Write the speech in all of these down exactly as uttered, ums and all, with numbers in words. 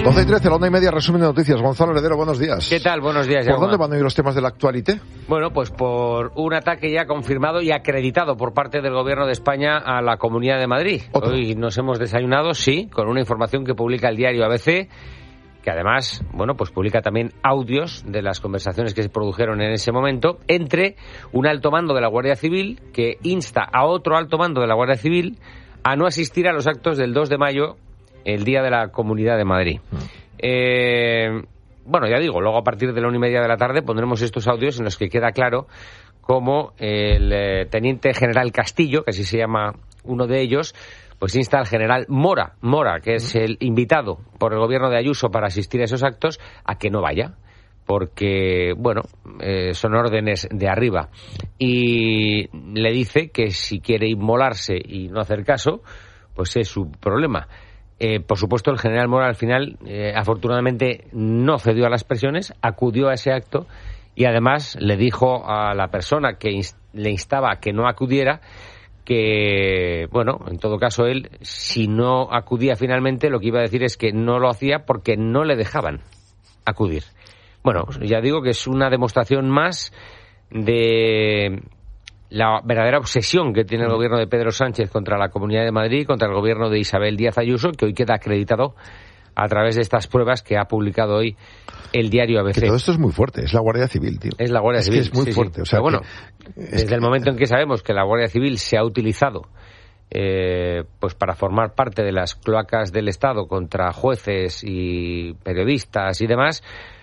doce y trece, la una y media, resumen de noticias. Gonzalo Heredero, buenos días. ¿Qué tal? Buenos días, ¿Por Jaume. dónde van a ir los temas de la actualité? Bueno, pues por un ataque ya confirmado y acreditado por parte del Gobierno de España a la Comunidad de Madrid. ¿Otro? Hoy nos hemos desayunado, sí, con una información que publica el diario A B C, que además, bueno, pues publica también audios de las conversaciones que se produjeron en ese momento entre un alto mando de la Guardia Civil que insta a otro alto mando de la Guardia Civil a no asistir a los actos del dos de mayo, el Día de la Comunidad de Madrid. Mm. Eh, bueno, ya digo, luego a partir de la una y media de la tarde pondremos estos audios en los que queda claro cómo el eh, teniente general Castillo, que así se llama uno de ellos, pues insta al general Mora, Mora, que es el invitado por el gobierno de Ayuso para asistir a esos actos, a que no vaya, porque, bueno, eh, son órdenes de arriba. Y le dice que si quiere inmolarse y no hacer caso, pues es su problema. Eh, por supuesto, el general Mora al final, eh, afortunadamente, no cedió a las presiones, acudió a ese acto y además le dijo a la persona que inst- le instaba a que no acudiera que, bueno, en todo caso él, si no acudía finalmente, lo que iba a decir es que no lo hacía porque no le dejaban acudir. Bueno, ya digo que es una demostración más de la verdadera obsesión que tiene el gobierno de Pedro Sánchez contra la Comunidad de Madrid, contra el gobierno de Isabel Díaz Ayuso, que hoy queda acreditado a través de estas pruebas que ha publicado hoy el diario A B C. Que todo esto es muy fuerte, es la Guardia Civil, tío. Es la Guardia es Civil. Que es muy sí, fuerte. Sí. O sea, Pero bueno, que, desde que... el momento en que sabemos que la Guardia Civil se ha utilizado eh, pues para formar parte de las cloacas del Estado contra jueces y periodistas y demás,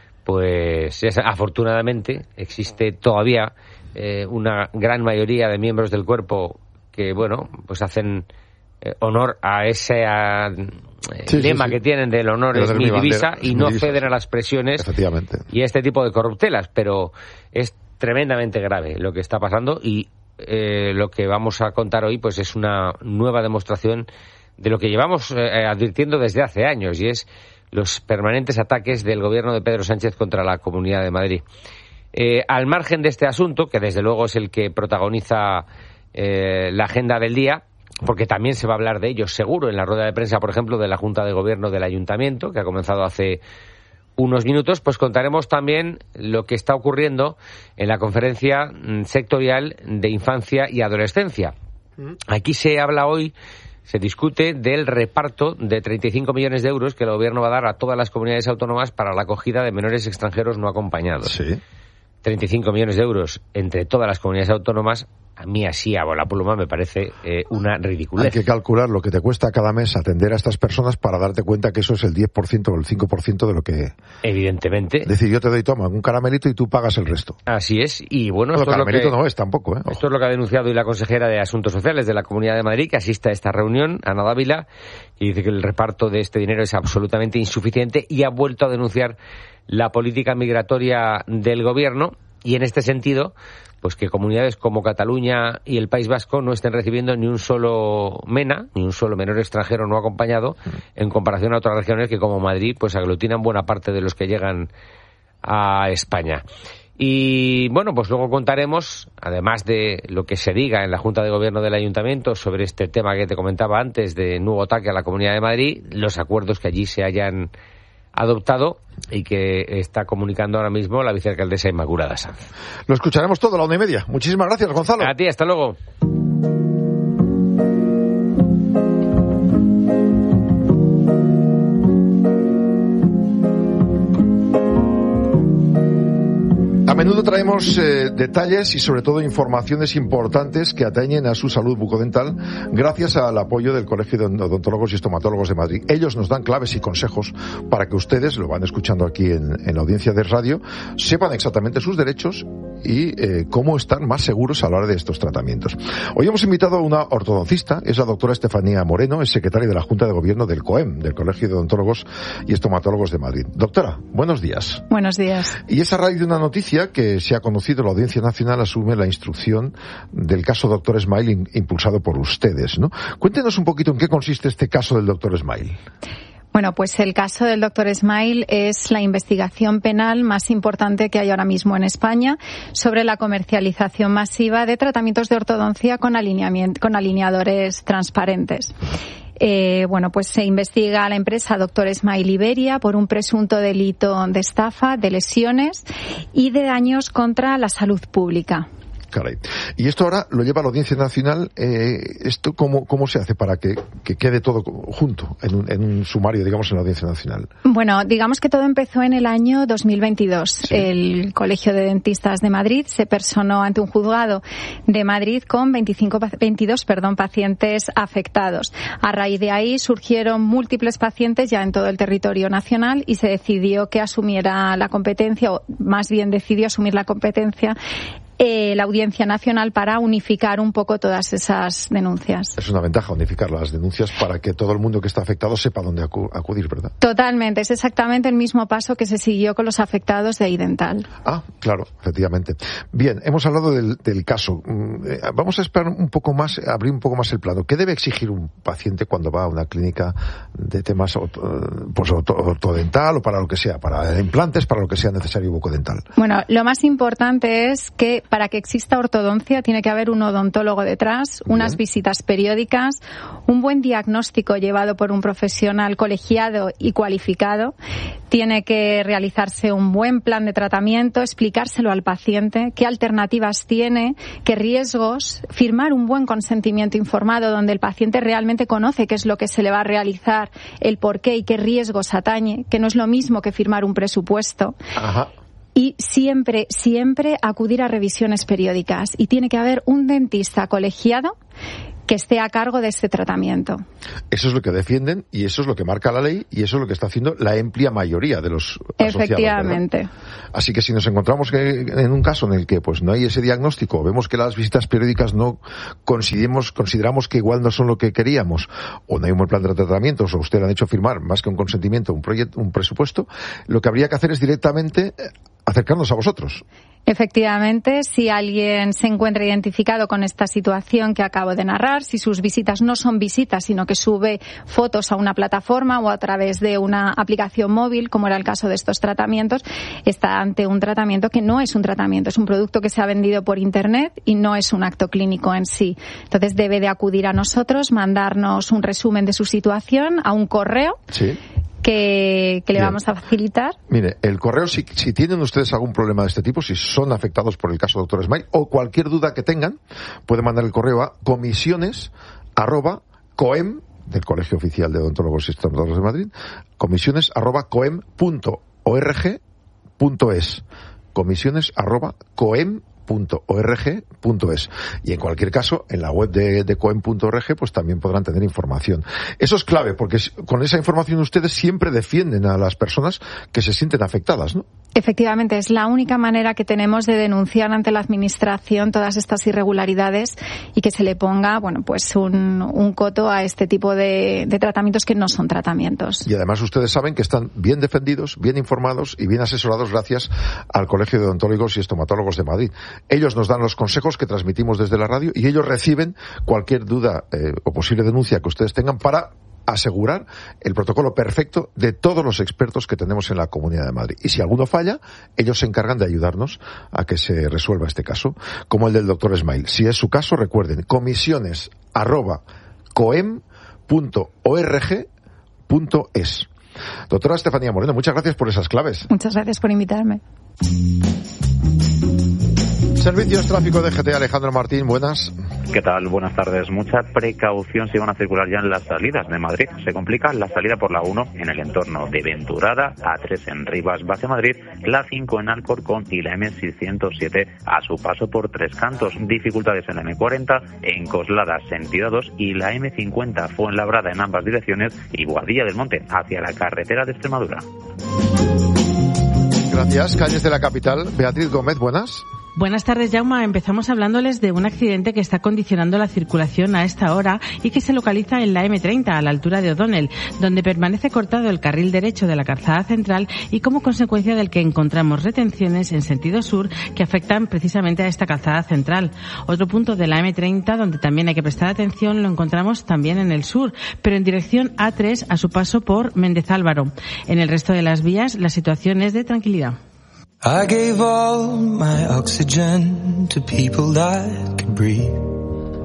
pues es, afortunadamente existe todavía eh, una gran mayoría de miembros del cuerpo que, bueno, pues hacen eh, honor a ese a, eh, sí, lema sí, sí. que tienen del honor es mi divisa bandera, y no divisa, ceden a las presiones y a este tipo de corruptelas, pero es tremendamente grave lo que está pasando y eh, lo que vamos a contar hoy pues es una nueva demostración de lo que llevamos eh, advirtiendo desde hace años, y es los permanentes ataques del gobierno de Pedro Sánchez contra la Comunidad de Madrid. Eh, al margen de este asunto, que desde luego es el que protagoniza eh, la agenda del día, porque también se va a hablar de ello seguro en la rueda de prensa, por ejemplo, de la Junta de Gobierno del Ayuntamiento, que ha comenzado hace unos minutos, pues contaremos también lo que está ocurriendo en la conferencia sectorial de infancia y adolescencia. Aquí se habla hoy, se discute del reparto de treinta y cinco millones de euros que el Gobierno va a dar a todas las comunidades autónomas para la acogida de menores extranjeros no acompañados. Sí. treinta y cinco millones de euros entre todas las comunidades autónomas, a mí así a bola pluma me parece eh, una ridiculez. Hay que calcular lo que te cuesta cada mes atender a estas personas para darte cuenta que eso es el diez por ciento o el cinco por ciento de lo que... Evidentemente. Es decir, yo te doy, toma, un caramelito y tú pagas el resto. Así es, y bueno... No, esto caramelito es lo que, no es tampoco, ¿eh? Ojo. Esto es lo que ha denunciado hoy la consejera de Asuntos Sociales de la Comunidad de Madrid, que asiste a esta reunión, Ana Dávila, y dice que el reparto de este dinero es absolutamente insuficiente y ha vuelto a denunciar la política migratoria del Gobierno. Y en este sentido, pues que comunidades como Cataluña y el País Vasco no estén recibiendo ni un solo MENA, ni un solo menor extranjero no acompañado, en comparación a otras regiones que, como Madrid, pues aglutinan buena parte de los que llegan a España. Y bueno, pues luego contaremos, además de lo que se diga en la Junta de Gobierno del Ayuntamiento sobre este tema que te comentaba antes de nuevo ataque a la Comunidad de Madrid, los acuerdos que allí se hayan adoptado y que está comunicando ahora mismo la vicealcaldesa Inmaculada Sanz. Lo escucharemos todo a la una y media. Muchísimas gracias, Gonzalo. A ti, hasta luego. A menudo traemos eh, detalles y sobre todo informaciones importantes que atañen a su salud bucodental gracias al apoyo del Colegio de Odontólogos y Estomatólogos de Madrid. Ellos nos dan claves y consejos para que ustedes, lo van escuchando aquí en, en la audiencia de radio, sepan exactamente sus derechos y eh, cómo estar más seguros a la hora de estos tratamientos. Hoy hemos invitado a una ortodoncista, es la doctora Estefanía Moreno, es secretaria de la Junta de Gobierno del COEM, del Colegio de Odontólogos y Estomatólogos de Madrid. Doctora, buenos días. Buenos días. Y es a raíz de una noticia que se ha conocido, la Audiencia Nacional asume la instrucción del caso doctor Smile in, impulsado por ustedes, ¿no? Cuéntenos un poquito en qué consiste este caso del doctor Smile. Bueno, pues el caso del doctor Smile es la investigación penal más importante que hay ahora mismo en España sobre la comercialización masiva de tratamientos de ortodoncia con alineamiento, con alineadores transparentes. Eh, bueno, pues se investiga a la empresa Doctor Smile Iberia por un presunto delito de estafa, de lesiones y de daños contra la salud pública. Caray. Y esto ahora lo lleva a la Audiencia Nacional. Eh, ¿Esto cómo, cómo se hace para que, que quede todo junto en un, en un sumario, digamos, en la Audiencia Nacional? Bueno, digamos que todo empezó en el año dos mil veintidós. Sí. El Colegio de Dentistas de Madrid se personó ante un juzgado de Madrid con veinticinco, veintidós perdón, pacientes afectados. A raíz de ahí surgieron múltiples pacientes ya en todo el territorio nacional y se decidió que asumiera la competencia, o más bien decidió asumir la competencia Eh, la Audiencia Nacional para unificar un poco todas esas denuncias. Es una ventaja unificar las denuncias para que todo el mundo que está afectado sepa dónde acu- acudir, ¿verdad? Totalmente, es exactamente el mismo paso que se siguió con los afectados de iDental. Ah, claro, efectivamente. Bien, hemos hablado del, del caso. Vamos a esperar un poco más, abrir un poco más el plano. ¿Qué debe exigir un paciente cuando va a una clínica de temas pues, ortodental o para lo que sea, para implantes, para lo que sea necesario bucodental? Bueno, lo más importante es que para que exista ortodoncia tiene que haber un odontólogo detrás, unas Bien. visitas periódicas, un buen diagnóstico llevado por un profesional colegiado y cualificado. Tiene que realizarse un buen plan de tratamiento, explicárselo al paciente, qué alternativas tiene, qué riesgos, firmar un buen consentimiento informado donde el paciente realmente conoce qué es lo que se le va a realizar, el por qué y qué riesgos atañe, que no es lo mismo que firmar un presupuesto. Ajá. Y siempre, siempre acudir a revisiones periódicas. Y tiene que haber un dentista colegiado que esté a cargo de este tratamiento. Eso es lo que defienden y eso es lo que marca la ley y eso es lo que está haciendo la amplia mayoría de los asociados. Efectivamente. ¿Verdad? Así que si nos encontramos que, en un caso en el que pues no hay ese diagnóstico, vemos que las visitas periódicas no consideramos, consideramos que igual no son lo que queríamos, o no hay un buen plan de tratamientos, o usted le han hecho firmar más que un consentimiento, un proyecto, un presupuesto, lo que habría que hacer es directamente acercarnos a vosotros. Efectivamente, si alguien se encuentra identificado con esta situación que acabo de narrar, si sus visitas no son visitas, sino que sube fotos a una plataforma o a través de una aplicación móvil, como era el caso de estos tratamientos, está ante un tratamiento que no es un tratamiento, es un producto que se ha vendido por Internet y no es un acto clínico en sí. Entonces debe de acudir a nosotros, mandarnos un resumen de su situación a un correo. Sí. Que, que le Bien. vamos a facilitar. Mire, el correo, si, si tienen ustedes algún problema de este tipo, si son afectados por el caso Doctor Smile, o cualquier duda que tengan, pueden mandar el correo a comisiones arroba coem, del Colegio Oficial de Odontólogos y Estomatólogos de Madrid, comisiones arroba coem punto org punto es, comisiones arroba coem punto org punto es. Y en cualquier caso, en la web de, de coem punto org pues también podrán tener información. Eso es clave, porque con esa información ustedes siempre defienden a las personas que se sienten afectadas, ¿no? Efectivamente, es la única manera que tenemos de denunciar ante la Administración todas estas irregularidades y que se le ponga, bueno, pues un, un coto a este tipo de, de tratamientos que no son tratamientos. Y además ustedes saben que están bien defendidos, bien informados y bien asesorados gracias al Colegio de Odontólogos y Estomatólogos de Madrid. Ellos nos dan los consejos que transmitimos desde la radio y ellos reciben cualquier duda eh, o posible denuncia que ustedes tengan para asegurar el protocolo perfecto de todos los expertos que tenemos en la Comunidad de Madrid. Y si alguno falla, ellos se encargan de ayudarnos a que se resuelva este caso, como el del doctor Smile. Si es su caso, recuerden, comisiones arroba coem punto org punto es. Doctora Estefanía Moreno, muchas gracias por esas claves. Muchas gracias por invitarme. Servicios Tráfico de G T, Alejandro Martín, buenas. ¿Qué tal? Buenas tardes. Mucha precaución si van a circular ya en las salidas de Madrid. Se complica la salida por la uno en el entorno de Venturada, A tres en Rivas, hacia Madrid, la cinco en Alcorcón y la eme seiscientos siete a su paso por Tres Cantos. Dificultades en la eme cuarenta, en Coslada, sentido dos, y la eme cincuenta Fuenlabrada en ambas direcciones y Boadilla del Monte hacia la carretera de Extremadura. Gracias. Calles de la capital. Beatriz Gómez, buenas. Buenas tardes, Jaume. Empezamos hablándoles de un accidente que está condicionando la circulación a esta hora y que se localiza en la eme treinta, a la altura de O'Donnell, donde permanece cortado el carril derecho de la calzada central y como consecuencia del que encontramos retenciones en sentido sur que afectan precisamente a esta calzada central. Otro punto de la eme treinta donde también hay que prestar atención lo encontramos también en el sur, pero en dirección A tres a su paso por Méndez Álvaro. En el resto de las vías la situación es de tranquilidad. I gave all my oxygen to people that could breathe.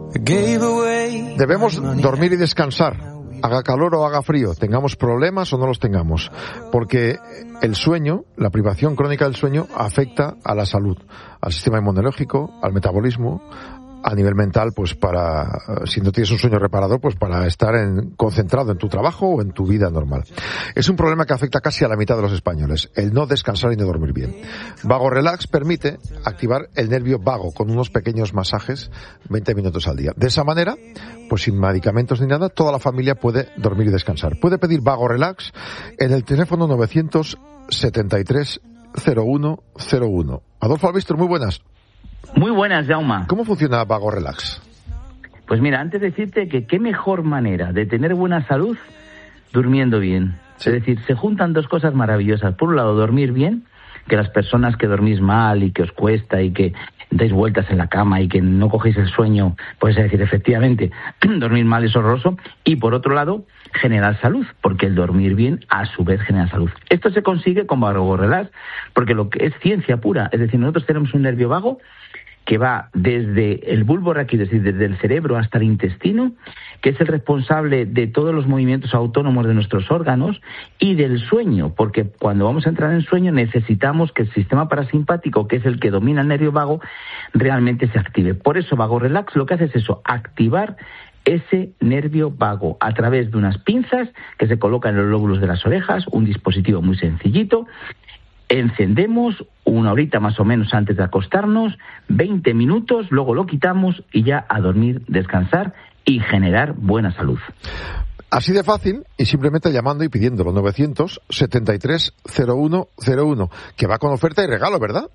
Debemos dormir y descansar, haga calor o haga frío, tengamos problemas o no los tengamos, porque el sueño, la privación crónica del sueño, afecta a la salud, al sistema inmunológico, al metabolismo, a nivel mental, pues para, si no tienes un sueño reparador, pues para estar en, concentrado en tu trabajo o en tu vida normal. Es un problema que afecta casi a la mitad de los españoles, el no descansar y no dormir bien. Vago Relax permite activar el nervio vago con unos pequeños masajes, veinte minutos al día. De esa manera, pues sin medicamentos ni nada, toda la familia puede dormir y descansar. Puede pedir Vago Relax en el teléfono novecientos setenta y tres cero uno cero uno. Adolfo Albistor, muy buenas. Muy buenas, Jaume. ¿Cómo funciona Vago Relax? Pues mira, antes de decirte que qué mejor manera de tener buena salud durmiendo bien. Sí. Es decir, se juntan dos cosas maravillosas. Por un lado, dormir bien, que las personas que dormís mal y que os cuesta y que dais vueltas en la cama y que no cogéis el sueño, pues es decir, efectivamente, dormir mal es horroroso. Y por otro lado, generar salud, porque el dormir bien a su vez genera salud. Esto se consigue con Vago Relax, porque lo que es ciencia pura, es decir, nosotros tenemos un nervio vago que va desde el bulbo raquídeo, es decir, desde el cerebro hasta el intestino, que es el responsable de todos los movimientos autónomos de nuestros órganos, y del sueño, porque cuando vamos a entrar en sueño necesitamos que el sistema parasimpático, que es el que domina el nervio vago, realmente se active. Por eso Vago Relax lo que hace es eso, activar ese nervio vago a través de unas pinzas que se colocan en los lóbulos de las orejas, un dispositivo muy sencillito. Encendemos una horita más o menos antes de acostarnos, veinte minutos, luego lo quitamos y ya a dormir, descansar y generar buena salud. Así de fácil, y simplemente llamando y pidiéndolo, novecientos setenta y tres cero uno cero uno, que va con oferta y regalo, ¿verdad?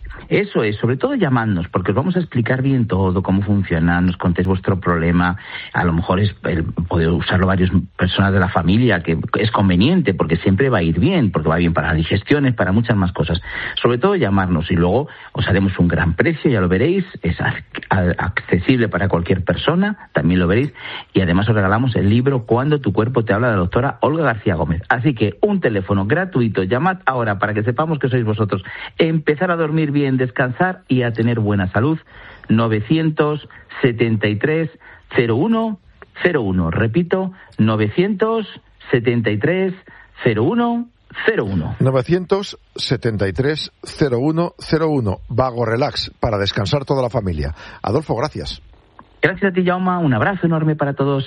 Eso es, sobre todo llamadnos, porque os vamos a explicar bien todo, cómo funciona, nos contéis vuestro problema, a lo mejor es el poder usarlo varias personas de la familia, que es conveniente, porque siempre va a ir bien, porque va bien para digestiones, para muchas más cosas. Sobre todo llamarnos y luego os haremos un gran precio, ya lo veréis, es accesible para cualquier persona, también lo veréis, y además os regalamos el libro Cuando tu cuerpo te habla, de la doctora Olga García Gómez. Así que un teléfono gratuito, llamad ahora para que sepamos que sois vosotros. Empezar a dormir bien, descansar y a tener buena salud. Novecientos setenta y tres cero uno cero uno. Repito, novecientos setenta y tres cero uno cero uno. novecientos setenta y tres cero uno cero uno. Vago Relax, para descansar toda la familia. Adolfo, gracias. Gracias a ti, Jaume. Un abrazo enorme para todos.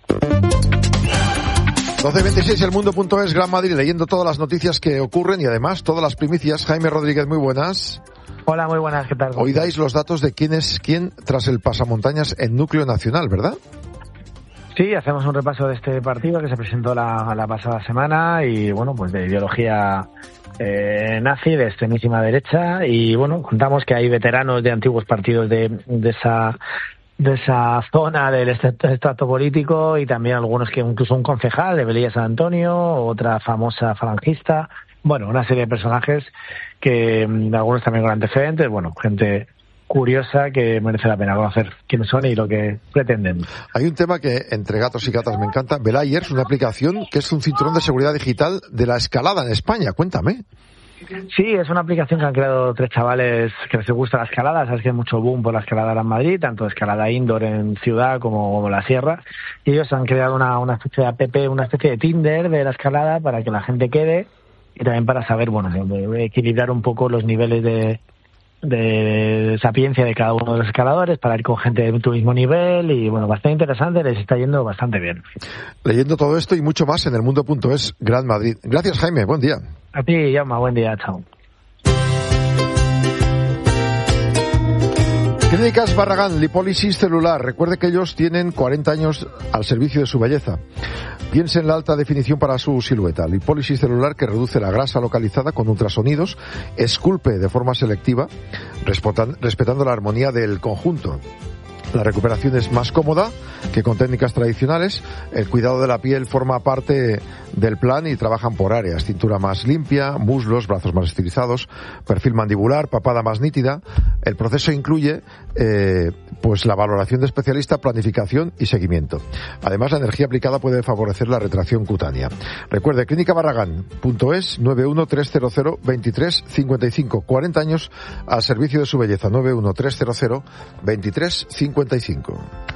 doce veintiséis, el mundo punto es, Gran Madrid, leyendo todas las noticias que ocurren y además todas las primicias. Jaime Rodríguez, muy buenas. Hola, muy buenas, ¿qué tal? Hoy dais los datos de quién es quién tras el pasamontañas en núcleo nacional, ¿verdad? Sí, hacemos un repaso de este partido que se presentó la, la pasada semana y, bueno, pues de ideología eh, nazi, de extremísima derecha, y, bueno, contamos que hay veteranos de antiguos partidos de, de esa de esa zona del estrato político y también algunos que incluso un concejal de Velilla San Antonio, otra famosa falangista, bueno, una serie de personajes que algunos también con antecedentes, bueno, gente curiosa que merece la pena conocer quiénes son y lo que pretenden. Hay un tema que entre gatos y gatas me encanta, Velayers, una aplicación que es un cinturón de seguridad digital de la escalada en España, cuéntame. Sí, es una aplicación que han creado tres chavales que les gusta la escalada. Sabes que hay mucho boom por la escalada ahora en Madrid, tanto escalada indoor en ciudad como, como la sierra. Y ellos han creado una, una especie de app, una especie de Tinder de la escalada para que la gente quede y también para saber, bueno, equilibrar un poco los niveles de, de sapiencia de cada uno de los escaladores para ir con gente de tu mismo nivel y, bueno, bastante interesante, les está yendo bastante bien. Leyendo todo esto y mucho más en el mundo punto es, Gran Madrid. Gracias, Jaime, buen día. A ti, Jaume, buen día, chao. Clínicas Barragán, lipólisis celular. Recuerde que ellos tienen cuarenta años al servicio de su belleza. Piense en la alta definición para su silueta. Lipólisis celular que reduce la grasa localizada con ultrasonidos, esculpe de forma selectiva, respetando la armonía del conjunto. La recuperación es más cómoda que con técnicas tradicionales. El cuidado de la piel forma parte del plan y trabajan por áreas. Cintura más limpia, muslos, brazos más estilizados, perfil mandibular, papada más nítida. El proceso incluye eh, pues la valoración de especialista, planificación y seguimiento. Además, la energía aplicada puede favorecer la retracción cutánea. Recuerde, clínica barragán punto es, nueve uno tres cero cero veintitrés cincuenta y cinco. cuarenta años al servicio de su belleza. nueve uno tres cero cero veintitrés cincuenta y cinco. cincuenta y cinco.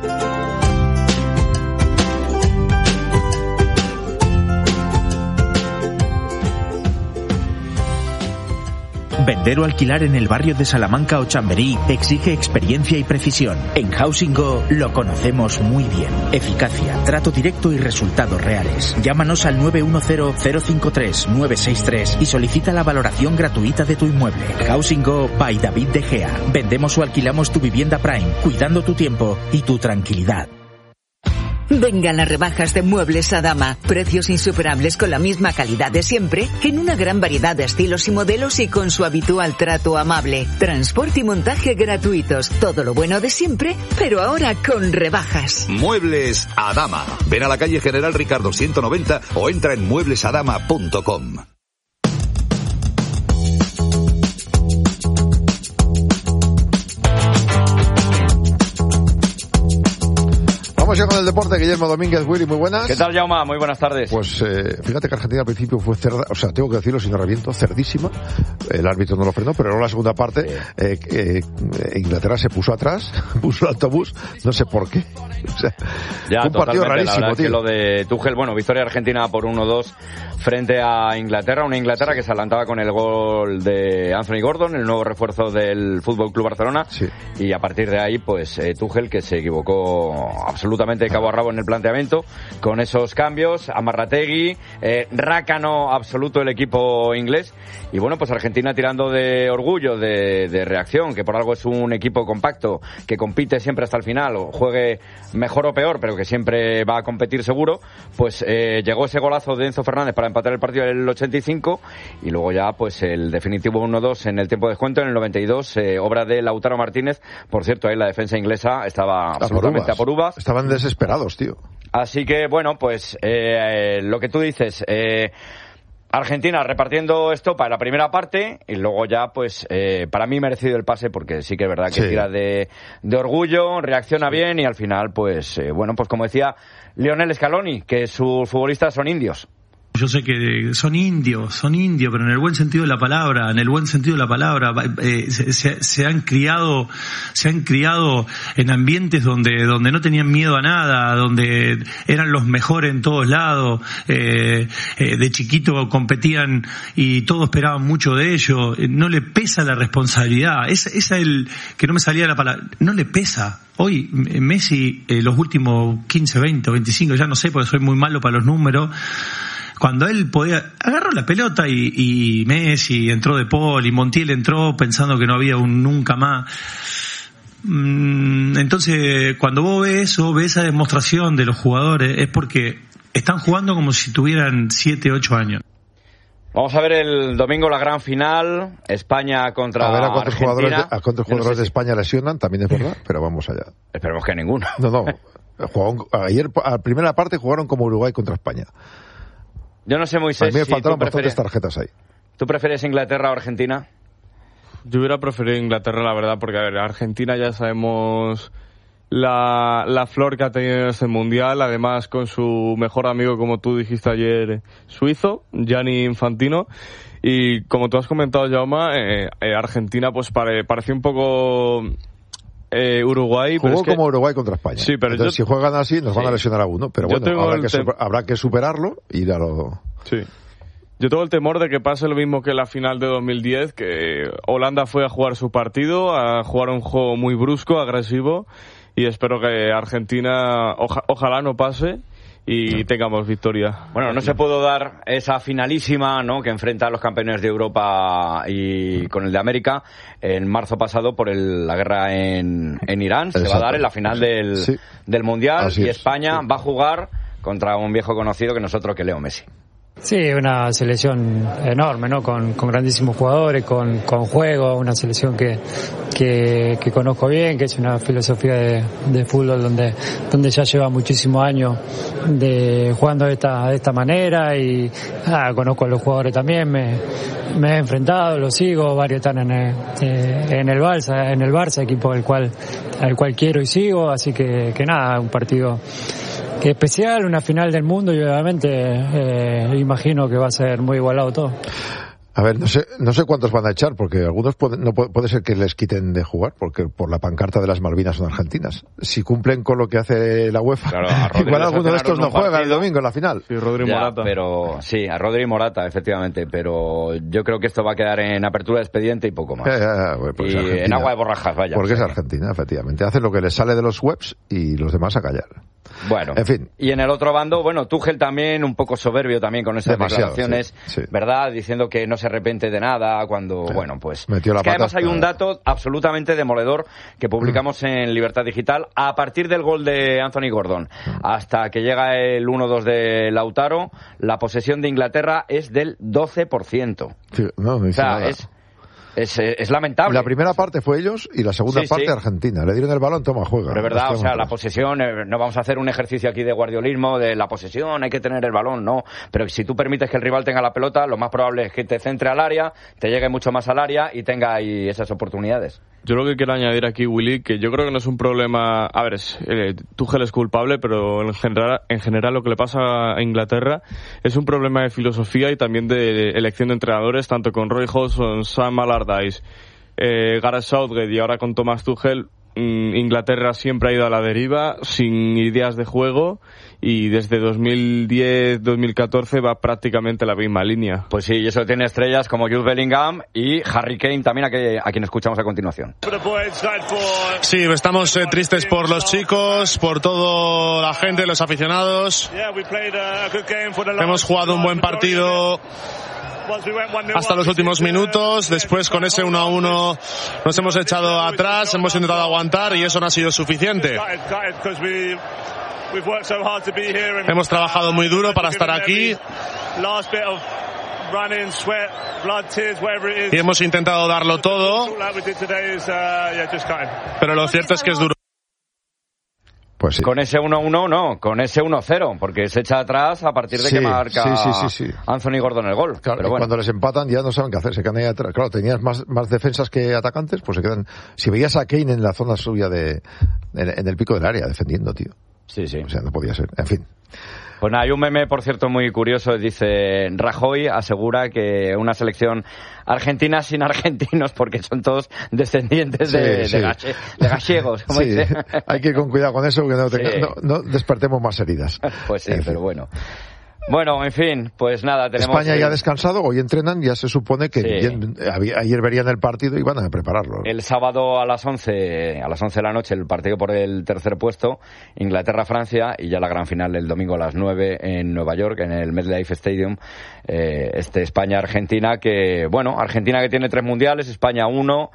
Vender o alquilar en el barrio de Salamanca o Chamberí exige experiencia y precisión. En Housing Go lo conocemos muy bien. Eficacia, trato directo y resultados reales. Llámanos al nueve uno cero, cero cinco tres, nueve seis tres y solicita la valoración gratuita de tu inmueble. Housing Go by David De Gea. Vendemos o alquilamos tu vivienda Prime, cuidando tu tiempo y tu tranquilidad. Vengan las rebajas de Muebles Adama. Precios insuperables con la misma calidad de siempre, en una gran variedad de estilos y modelos y con su habitual trato amable. Transporte y montaje gratuitos. Todo lo bueno de siempre, pero ahora con rebajas. Muebles Adama. Ven a la calle General Ricardo ciento noventa o entra en muebles adama punto com. Vamos ya con el deporte. Guillermo Domínguez, Willy, muy buenas. ¿Qué tal, Jaume? Muy buenas tardes. Pues eh, fíjate que Argentina al principio fue cerda, o sea, tengo que decirlo si no reviento, cerdísima. El árbitro no lo frenó, pero luego la segunda parte eh, eh, Inglaterra se puso atrás, puso el autobús, no sé por qué. O sea, ya, fue un partido rarísimo, la verdad tío. Es que lo de Tuchel, bueno, victoria argentina por uno dos frente a Inglaterra, una Inglaterra que se adelantaba con el gol de Anthony Gordon, el nuevo refuerzo del Fútbol Club Barcelona, sí. Y a partir de ahí, pues eh, Tuchel, que se equivocó absolutamente de cabo a rabo en el planteamiento, con esos cambios, Amarrategui, eh, rácano absoluto el equipo inglés, y bueno, pues Argentina tirando de orgullo, de, de reacción, que por algo es un equipo compacto, que compite siempre hasta el final, o juegue mejor o peor, pero que siempre va a competir seguro, pues eh, llegó ese golazo de Enzo Fernández para empatar el partido en el ochenta y cinco, y luego ya pues el definitivo uno dos en el tiempo de descuento en el noventa y dos, eh, obra de Lautaro Martínez. Por cierto, ahí la defensa inglesa estaba absolutamente a por uvas. Estaban desesperados, tío. Así que, bueno, pues eh, lo que tú dices, eh, Argentina repartiendo estopa en la primera parte y luego ya, pues, eh, para mí merecido el pase porque sí que es verdad que sí. Tira de, de orgullo, reacciona sí. bien y al final, pues, eh, bueno, pues como decía Lionel Scaloni, que sus futbolistas son indios. Yo sé que son indios, son indios, pero en el buen sentido de la palabra, en el buen sentido de la palabra, eh, se, se, se han criado, se han criado en ambientes donde, donde no tenían miedo a nada, donde eran los mejores en todos lados, eh, eh, de chiquito competían y todos esperaban mucho de ellos, no le pesa la responsabilidad, esa es el, que no me salía la palabra, no le pesa. Hoy Messi, eh, los últimos quince, veinte, veinticinco, ya no sé porque soy muy malo para los números, cuando él podía, agarró la pelota y, y Messi entró de Paul y Montiel entró pensando que no había un nunca más. Entonces, cuando vos ves eso, ves esa demostración de los jugadores, es porque están jugando como si tuvieran siete, ocho años. Vamos a ver el domingo la gran final, España contra a ver a cuántos Argentina. Jugadores de, a cuántos jugadores no sé de España si... lesionan, también es verdad, pero vamos allá. Esperemos que a ninguno. No, no. Jugaron, ayer, a la primera parte jugaron como Uruguay contra España. Yo no sé, Moisés, a mí me si faltaron bastantes tarjetas ahí. ¿Tú prefieres Inglaterra o Argentina? Yo hubiera preferido Inglaterra, la verdad, porque a ver, Argentina ya sabemos la, la flor que ha tenido en este mundial, además con su mejor amigo, como tú dijiste ayer, suizo, Gianni Infantino, y como tú has comentado, Jaume, eh, eh, Argentina pues pare, pareció un poco... Eh, Uruguay jugó pero es como que... Uruguay contra España. Sí, pero entonces yo... si juegan así nos sí. van a lesionar a uno, pero yo bueno habrá que, tem... habrá que superarlo y ir a lo... Sí. Yo tengo el temor de que pase lo mismo que en la final de dos mil diez, que Holanda fue a jugar su partido, a jugar un juego muy brusco, agresivo, y espero que Argentina oja... ojalá no pase y tengamos victoria. Bueno, no se pudo dar esa finalísima, ¿no?, que enfrenta a los campeones de Europa y con el de América en marzo pasado por el, la guerra en, en Irán. Se Exacto. va a dar en la final del, sí. del Mundial. Así y España sí. va a jugar contra un viejo conocido que nosotros, que Leo Messi. Sí, una selección enorme, ¿no? Con, con grandísimos jugadores, con, con juego, una selección que, que, que conozco bien, que es una filosofía de, de fútbol donde, donde ya lleva muchísimos años de jugando de esta, de esta manera y ah, conozco a los jugadores también, me, me he enfrentado, los sigo, varios están en el, eh, en el Barça, en el Barça, equipo al cual, al cual quiero y sigo, así que, que nada, un partido que especial, una final del mundo y obviamente eh, imagino que va a ser muy igualado todo. A ver, no sé, no sé cuántos van a echar, porque algunos puede, no puede, puede ser que les quiten de jugar, porque por la pancarta de las Malvinas son argentinas. Si cumplen con lo que hace la UEFA, claro, igual alguno de estos no juega partido. El domingo en la final. Sí, Rodri ya, Morata. Pero, sí, a Rodri Morata, efectivamente, pero yo creo que esto va a quedar en apertura de expediente y poco más. Ya, ya, ya, pues y en agua de borrajas, vaya. Porque o sea, es Argentina, efectivamente. Hacen lo que les sale de los webs y los demás a callar. Bueno, en fin. Y en el otro bando, bueno, Tuchel también un poco soberbio también con esas Demasiado, declaraciones, sí, sí. ¿verdad? Diciendo que no se arrepiente de nada cuando, sí. bueno, pues... Metió la es que pata además hay un dato absolutamente demoledor que publicamos mm. en Libertad Digital. A partir del gol de Anthony Gordon mm. hasta que llega el uno dos de Lautaro, la posesión de Inglaterra es del doce por ciento. Sí, no, no o sea, nada. es... Es, es lamentable. La primera parte fue ellos y la segunda sí, parte sí. Argentina. Le dieron el balón, toma, juega. Pero es verdad, o sea, la posesión, eh, no vamos a hacer un ejercicio aquí de guardiolismo, de la posesión, hay que tener el balón, no. Pero si tú permites que el rival tenga la pelota, lo más probable es que te centre al área, te llegue mucho más al área y tenga ahí esas oportunidades. Yo lo que quiero añadir aquí, Willy, que yo creo que no es un problema... A ver, es, eh, Tuchel es culpable, pero en general, en general lo que le pasa a Inglaterra es un problema de filosofía y también de elección de entrenadores, tanto con Roy Hodgson, Sam Allardyce, eh, Gareth Southgate y ahora con Thomas Tuchel. Inglaterra siempre ha ido a la deriva, sin ideas de juego, y desde dos mil diez dos mil catorce va prácticamente la misma línea. Pues sí, y eso tiene estrellas como Jude Bellingham y Harry Kane también, a, que, a quien escuchamos a continuación. Sí, estamos eh, tristes por los chicos, por toda la gente, los aficionados. Hemos jugado un buen partido hasta los últimos minutos. Después, con ese uno a uno, nos hemos echado atrás, hemos intentado aguantar y eso no ha sido suficiente. Hemos trabajado muy duro para estar aquí y hemos intentado darlo todo, pero lo cierto es que es duro. Pues sí. Con ese uno uno no, con ese uno cero, porque se echa atrás a partir de sí, que marca sí, sí, sí, sí. Anthony Gordon el gol. Claro, pero y bueno. Cuando les empatan ya no saben qué hacer, se quedan ahí atrás. Claro, tenías más, más defensas que atacantes, pues se quedan... Si veías a Kane en la zona suya de... En, en el pico del área, defendiendo, tío. Sí, sí. O sea, no podía ser. En fin. Pues nada, hay un meme, por cierto, muy curioso. Dice, Rajoy asegura que una selección argentina sin argentinos, porque son todos descendientes sí, de, sí. de, gache, de gallegos, como sí, dice. Hay que ir con cuidado con eso, porque no, tenga, sí. no, no despertemos más heridas. Pues sí, en pero fin. bueno. Bueno, en fin, pues nada, tenemos... España ya ha descansado, hoy entrenan, ya se supone que Sí. bien, ayer verían el partido y van a prepararlo. El sábado a las once, a las once de la noche, el partido por el tercer puesto, Inglaterra-Francia, y ya la gran final el domingo a las nueve en Nueva York, en el MetLife Stadium, eh, este España-Argentina, que, bueno, Argentina que tiene tres mundiales, España uno...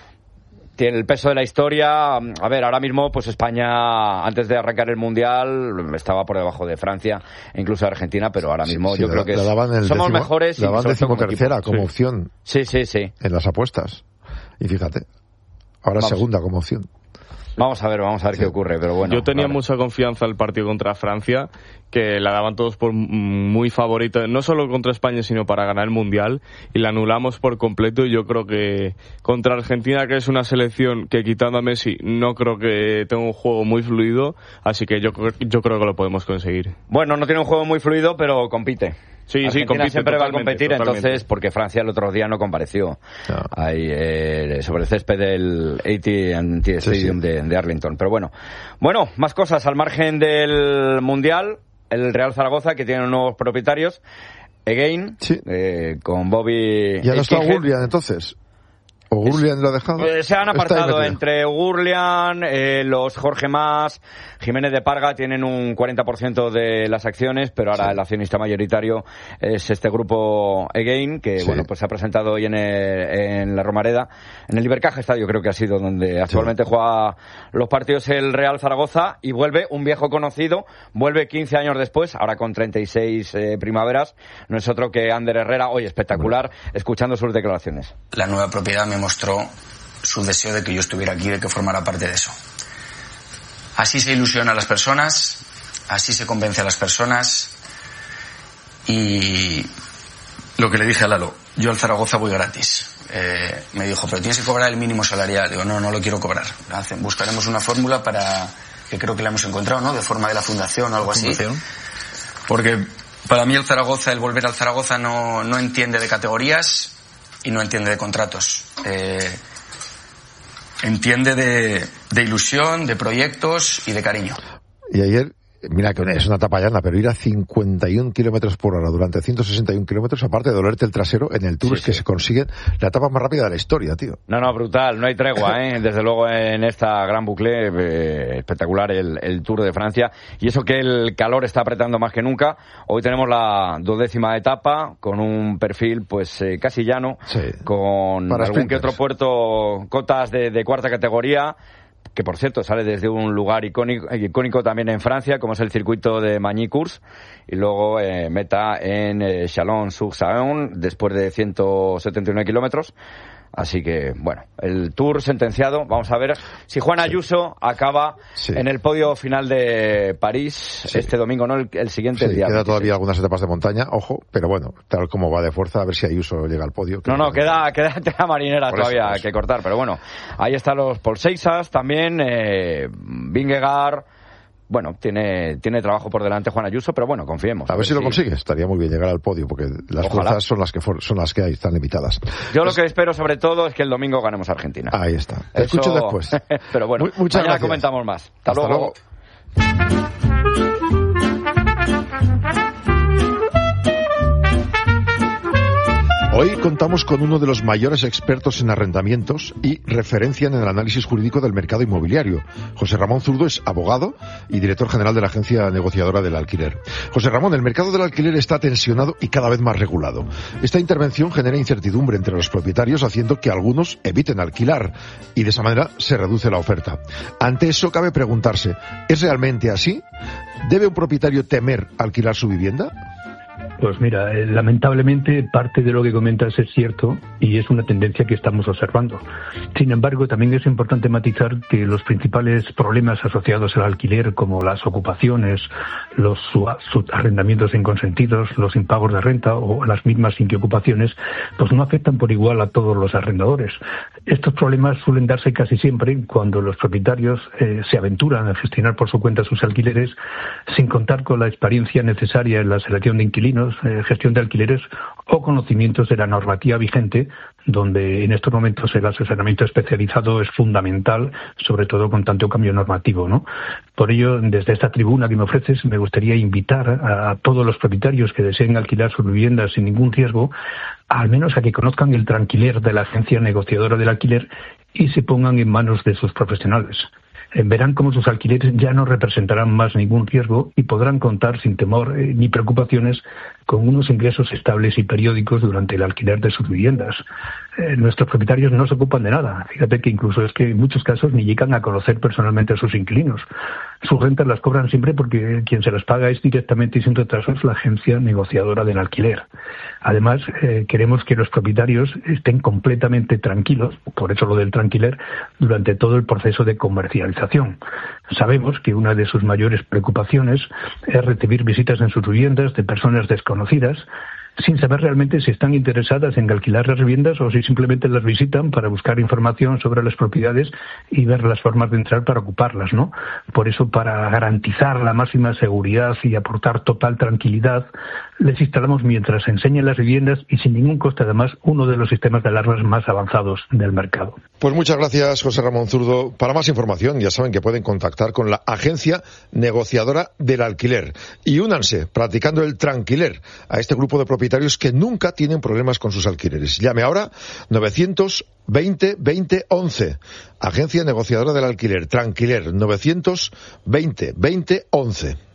Tiene el peso de la historia. A ver, ahora mismo, pues España, antes de arrancar el Mundial, estaba por debajo de Francia e incluso de Argentina, pero ahora mismo sí, yo sí, creo que la, la es, somos décimo, mejores. La van decimotercera como sí. opción. Sí, sí, sí. En las apuestas. Y fíjate, ahora Vamos. segunda como opción. Vamos a ver, vamos a ver sí. qué ocurre, pero bueno. Yo tenía vale. mucha confianza el partido contra Francia, que la daban todos por muy favorita, no solo contra España, sino para ganar el Mundial, y la anulamos por completo. Y yo creo que contra Argentina, que es una selección que, quitando a Messi, no creo que tenga un juego muy fluido, así que yo, yo creo que lo podemos conseguir. Bueno, no tiene un juego muy fluido, pero compite. Sí, Argentina sí, compite, siempre va a competir, totalmente. Entonces, porque Francia el otro día no compareció no. ahí eh, sobre el césped del A T and T Stadium sí, sí. De, de Arlington. Pero bueno, bueno, más cosas al margen del Mundial. El Real Zaragoza, que tiene nuevos propietarios, Again, sí. eh, con Bobby... Ya no está Gurlian, entonces. ¿O Gurlian lo ha dejado? Eh, se han apartado entre Gurlian, eh, los Jorge Mas, Jiménez de Parga tienen un cuarenta por ciento de las acciones, pero ahora sí. el accionista mayoritario es este grupo Again, que sí. bueno, pues se ha presentado hoy en, el, en la Romareda, en el Ibercaja Estadio, creo que ha sido donde actualmente sí. juega los partidos el Real Zaragoza, y vuelve un viejo conocido, vuelve quince años después, ahora con treinta y seis eh, primaveras, no es otro que Ander Herrera, hoy espectacular, bueno. escuchando sus declaraciones. La nueva propiedad me mostró su deseo de que yo estuviera aquí, de que formara parte de eso. Así se ilusiona a las personas, así se convence a las personas, y lo que le dije a Lalo, yo al Zaragoza voy gratis. Eh, me dijo, pero tienes que cobrar el mínimo salarial. Digo, no, no lo quiero cobrar. Buscaremos una fórmula para, que creo que la hemos encontrado, ¿no? De forma de la fundación o algo así. Porque Para mí el Zaragoza, el volver al Zaragoza no, no entiende de categorías y no entiende de contratos. Eh, entiende de, de ilusión, de proyectos y de cariño. Y ayer, mira que es una etapa llana, pero ir a cincuenta y un kilómetros por hora durante ciento sesenta y un kilómetros, aparte de dolerte el trasero, en el Tour sí, es que sí. se consigue la etapa más rápida de la historia, tío. No, no, brutal, no hay tregua, ¿eh? Desde luego en esta gran bucle, eh, espectacular el, el Tour de Francia. Y eso que el calor está apretando más que nunca. Hoy tenemos la duodécima etapa con un perfil pues eh, casi llano, sí. con Para algún sprinters. que otro puerto, cotas de, de cuarta categoría, que por cierto sale desde un lugar icónico, icónico también en Francia, como es el circuito de Magny-Cours, y luego eh, meta en eh, Chalon-sur-Saône después de ciento setenta y nueve kilómetros. Así que, bueno, el Tour sentenciado. Vamos a ver si Juan Ayuso sí. acaba sí. en el podio final de París sí. este domingo, no el, el siguiente sí, día. Queda todavía algunas etapas de montaña, ojo, pero bueno, tal como va de fuerza, a ver si Ayuso llega al podio. No, no, queda, queda tela marinera por todavía eso, que cortar, pero bueno, ahí están los Paul Seixas también, eh, Vingegaard. Bueno, tiene tiene trabajo por delante Juan Ayuso, pero bueno, confiemos. A ver si lo consigue. Estaría muy bien llegar al podio, porque las Ojalá. fuerzas son las que for, son las que hay, están limitadas. Yo pues, lo que espero sobre todo es que el domingo ganemos a Argentina. Ahí está. Te Eso... escucho después. Pero bueno, Muy, muchas mañana gracias. comentamos más. Hasta, Hasta luego. luego. Hoy contamos con uno de los mayores expertos en arrendamientos y referencia en el análisis jurídico del mercado inmobiliario. José Ramón Zurdo es abogado y director general de la agencia negociadora del alquiler. José Ramón, el mercado del alquiler está tensionado y cada vez más regulado. Esta intervención genera incertidumbre entre los propietarios, haciendo que algunos eviten alquilar y de esa manera se reduce la oferta. Ante eso cabe preguntarse, ¿es realmente así? ¿Debe un propietario temer alquilar su vivienda? Pues mira, eh, lamentablemente parte de lo que comentas es cierto y es una tendencia que estamos observando. Sin embargo, también es importante matizar que los principales problemas asociados al alquiler, como las ocupaciones, los arrendamientos inconsentidos, los impagos de renta o las mismas inquiocupaciones, pues no afectan por igual a todos los arrendadores. Estos problemas suelen darse casi siempre cuando los propietarios eh, se aventuran a gestionar por su cuenta sus alquileres sin contar con la experiencia necesaria en la selección de inquilinos, eh, gestión de alquileres o conocimientos de la normativa vigente, donde en estos momentos el asesoramiento especializado es fundamental, sobre todo con tanto cambio normativo, ¿no? Por ello, desde esta tribuna que me ofreces, me gustaría invitar a, a todos los propietarios que deseen alquilar sus viviendas sin ningún riesgo, al menos a que conozcan el tranquiler de la agencia negociadora del alquiler y se pongan en manos de sus profesionales. Verán cómo sus alquileres ya no representarán más ningún riesgo y podrán contar sin temor eh, ni preocupaciones con unos ingresos estables y periódicos durante el alquiler de sus viviendas. Eh, nuestros propietarios no se ocupan de nada. Fíjate que incluso es que en muchos casos ni llegan a conocer personalmente a sus inquilinos. Sus rentas las cobran siempre porque quien se las paga es directamente y sin retrasos la agencia negociadora del alquiler. Además, eh, queremos que los propietarios estén completamente tranquilos, por eso lo del tranquiler, durante todo el proceso de comercialización. Sabemos que una de sus mayores preocupaciones es recibir visitas en sus viviendas de personas desconocidas, sin saber realmente si están interesadas en alquilar las viviendas o si simplemente las visitan para buscar información sobre las propiedades y ver las formas de entrar para ocuparlas, ¿no? Por eso, para garantizar la máxima seguridad y aportar total tranquilidad, les instalamos mientras enseñan las viviendas y sin ningún coste, además, uno de los sistemas de alarmas más avanzados del mercado. Pues muchas gracias, José Ramón Zurdo. Para más información, ya saben que pueden contactar con la agencia negociadora del alquiler y únanse, practicando el tranquiler, a este grupo de propietarios que nunca tienen problemas con sus alquileres. Llame ahora novecientos veinte veinte once. Agencia negociadora del alquiler, Tranquiler, novecientos veinte veinte once.